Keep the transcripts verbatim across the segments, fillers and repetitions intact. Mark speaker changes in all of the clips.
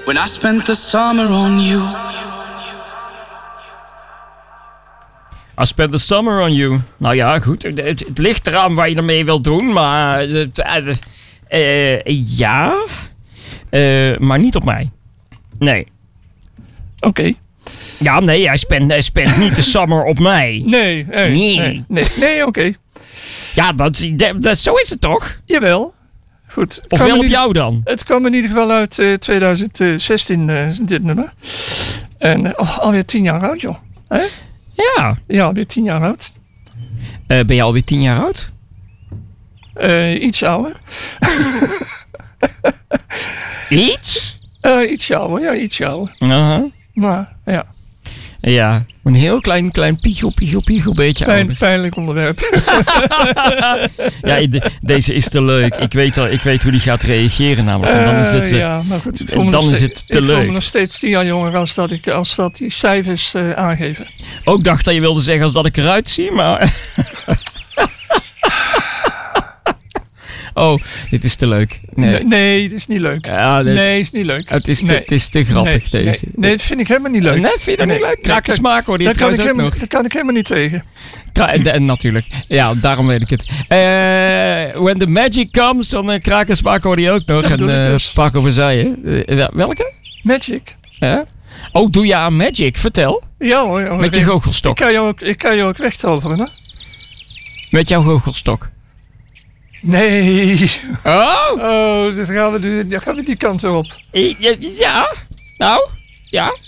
Speaker 1: When I spent the summer on you.
Speaker 2: I spent the summer on you. Nou ja, goed. Het, het ligt eraan waar je ermee wilt doen, maar... Uh, uh, ja. Uh, maar niet op mij. Nee.
Speaker 3: Oké. Okay.
Speaker 2: Ja, nee, hij spent, hij spent niet de summer op mij.
Speaker 3: Nee. Nee.
Speaker 2: Nee.
Speaker 3: Nee, nee, nee oké. Okay.
Speaker 2: Ja, dat, dat, dat, zo is het toch?
Speaker 3: Jawel. Goed.
Speaker 2: Of wel op jou dan?
Speaker 3: Het kwam in ieder geval uit uh, twintig zestien, uh, dit nummer. En uh, oh, alweer tien jaar oud, joh. Hè?
Speaker 2: Ja.
Speaker 3: Ja, alweer tien jaar oud.
Speaker 2: Uh, ben je alweer tien jaar oud?
Speaker 3: Uh, iets ouder.
Speaker 2: Iets?
Speaker 3: Uh, iets ouder, ja, iets ouder.
Speaker 2: Uh-huh.
Speaker 3: Maar, ja.
Speaker 2: Ja, een heel klein, klein piegel, piegel, piegel beetje
Speaker 3: Pijn,
Speaker 2: ouder.
Speaker 3: Pijnlijk onderwerp.
Speaker 2: Ja, de, deze is te leuk. Ik weet, al, ik weet hoe die gaat reageren namelijk. En dan is het, uh,
Speaker 3: ja, maar goed. Ik
Speaker 2: dan is het te
Speaker 3: ik
Speaker 2: leuk.
Speaker 3: Ik voel me nog steeds tien jaar jonger als dat, ik, als dat die cijfers uh, aangeven.
Speaker 2: Ook dacht dat je wilde zeggen als dat ik eruit zie, maar... Oh, dit is te leuk. Nee,
Speaker 3: nee, nee dit is niet leuk.
Speaker 2: Ja, dit,
Speaker 3: nee, is niet leuk.
Speaker 2: Het is te,
Speaker 3: nee.
Speaker 2: het is te grappig,
Speaker 3: nee,
Speaker 2: deze.
Speaker 3: Nee, nee, dat vind ik helemaal niet leuk.
Speaker 2: Nee, vind je dat
Speaker 3: nee,
Speaker 2: niet leuk? Krakersmaak hoor die trouwens ook nog.
Speaker 3: Daar kan ik helemaal niet tegen.
Speaker 2: Kra- de, natuurlijk. Ja, daarom weet ik het. Uh, when the magic comes, dan uh, krakersmaak hoor die ook nog.
Speaker 3: Dat
Speaker 2: en uh,
Speaker 3: dus.
Speaker 2: Paco Versailles. Uh, welke?
Speaker 3: Magic.
Speaker 2: Ja. Oh, doe je aan magic? Vertel.
Speaker 3: Ja hoor. hoor
Speaker 2: Met je goochelstok.
Speaker 3: Ik kan jou ook, ik kan jou ook wegtoveren, hè?
Speaker 2: Met jouw goochelstok.
Speaker 3: Nee.
Speaker 2: Oh!
Speaker 3: Oh, dus gaan we, nu, dan gaan we die kant weer op.
Speaker 2: Ja, ja. Nou, ja.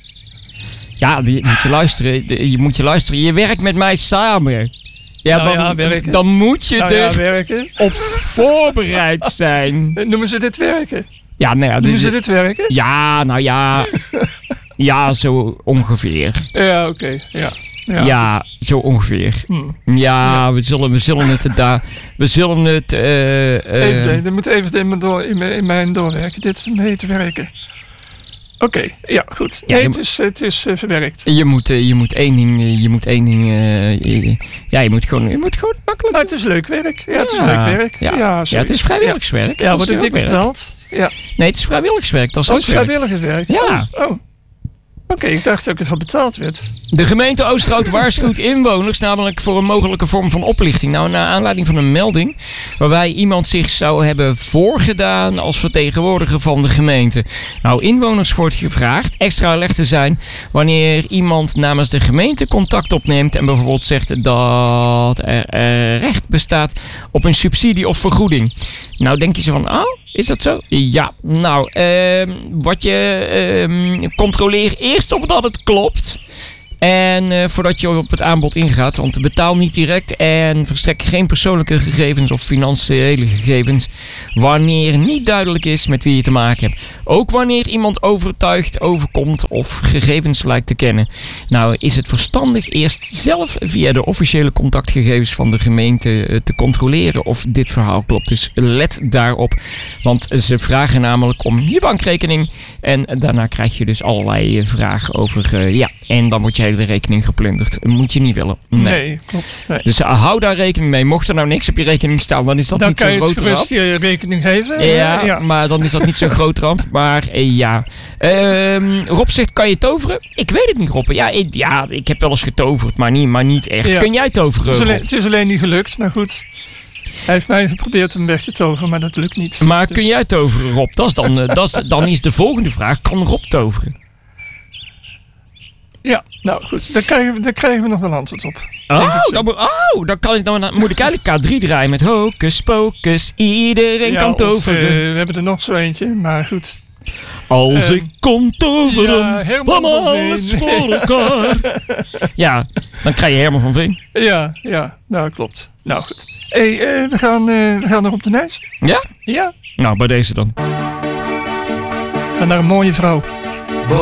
Speaker 2: Ja, die, moet je luisteren. Je moet je luisteren. Je werkt met mij samen. Ja,
Speaker 3: nou
Speaker 2: dan,
Speaker 3: ja, werken.
Speaker 2: dan moet je
Speaker 3: nou
Speaker 2: er
Speaker 3: ja, werken.
Speaker 2: op voorbereid zijn.
Speaker 3: Noemen ze dit werken?
Speaker 2: Ja, nou ja.
Speaker 3: Noemen
Speaker 2: dit,
Speaker 3: ze dit werken?
Speaker 2: Ja, nou ja. Ja, zo ongeveer.
Speaker 3: Ja, oké. Okay. Ja.
Speaker 2: Ja, ja zo ongeveer.
Speaker 3: Hmm.
Speaker 2: Ja,
Speaker 3: ja,
Speaker 2: we zullen, we zullen het daar. We zullen het. Uh, uh,
Speaker 3: even, dat moet even in mijn, door, in mijn, in mijn doorwerken. Dit heet werken. Oké, okay, ja, goed. Nee, ja, het, is, het is uh, verwerkt.
Speaker 2: Je moet, uh, je moet één ding. Uh, je moet één ding. Uh, je, ja, je moet gewoon. Je moet gewoon makkelijk.
Speaker 3: Maar het is leuk werk. Ja,
Speaker 2: ja,
Speaker 3: het is leuk werk.
Speaker 2: Ja,
Speaker 3: ja,
Speaker 2: ja het is vrijwilligerswerk.
Speaker 3: Ja, ja wordt het dik betaald? Ja.
Speaker 2: Nee, het is vrijwilligerswerk. Dat is
Speaker 3: oh,
Speaker 2: ook
Speaker 3: het is vrijwilligerswerk.
Speaker 2: Ja.
Speaker 3: Oh. oh. Oké, okay, ik dacht dat ik ervan betaald werd.
Speaker 2: De gemeente Oosterhout waarschuwt inwoners namelijk voor een mogelijke vorm van oplichting. Nou, naar aanleiding van een melding waarbij iemand zich zou hebben voorgedaan als vertegenwoordiger van de gemeente. Nou, inwoners wordt gevraagd extra alert te zijn wanneer iemand namens de gemeente contact opneemt en bijvoorbeeld zegt dat er uh, recht bestaat op een subsidie of vergoeding. Nou, denk je zo van, oh, is dat zo? Ja, nou, uh, wat je uh, controleer eerst of dat het klopt. En uh, voordat je op het aanbod ingaat, want betaal niet direct en verstrek geen persoonlijke gegevens of financiële gegevens wanneer niet duidelijk is met wie je te maken hebt. Ook wanneer iemand overtuigd overkomt of gegevens lijkt te kennen. Nou, is het verstandig eerst zelf via de officiële contactgegevens van de gemeente te controleren of dit verhaal klopt. Dus let daarop, want ze vragen namelijk om je bankrekening en daarna krijg je dus allerlei vragen over, uh, ja, en dan word je hele rekening geplunderd. Moet je niet willen. Nee,
Speaker 3: nee klopt. Nee.
Speaker 2: Dus uh, hou daar rekening mee. Mocht er nou niks op je rekening staan, dan is dat
Speaker 3: dan
Speaker 2: niet zo'n grote ramp.
Speaker 3: Dan kan je het gerust je rekening geven.
Speaker 2: Ja,
Speaker 3: ja,
Speaker 2: maar dan is dat niet zo'n grote ramp. Maar uh, ja. Uh, Rob zegt, kan je toveren? Ik weet het niet, Rob. Ja, ik, ja, ik heb wel eens getoverd, maar niet, maar niet echt. Ja. Kun jij toveren,
Speaker 3: het is, alleen,
Speaker 2: Rob?
Speaker 3: het is alleen niet gelukt, maar goed. Hij heeft mij geprobeerd om weg te toveren, maar dat lukt niet.
Speaker 2: Maar
Speaker 3: dus...
Speaker 2: kun jij toveren, Rob? Dat is dan, uh, dat is, dan is de volgende vraag. Kan Rob toveren?
Speaker 3: Ja, nou goed, daar krijgen we, daar krijgen we nog wel antwoord op.
Speaker 2: Oh, dan, moet, oh, dan, kan ik, dan moet ik eigenlijk K drie draaien met hocus pocus, iedereen
Speaker 3: ja,
Speaker 2: kan toveren.
Speaker 3: Of, uh, we hebben er nog zo eentje, maar goed.
Speaker 2: Als
Speaker 3: uh,
Speaker 2: ik kon toveren,
Speaker 3: ja,
Speaker 2: kwam alles voor elkaar. Ja, dan krijg je Herman van Veen.
Speaker 3: Ja, ja, nou klopt. Nou goed. Hé, hey, uh, we, gaan, uh, we gaan nog op de neus.
Speaker 2: Ja?
Speaker 3: Ja.
Speaker 2: Nou, bij deze dan.
Speaker 3: En naar een mooie vrouw.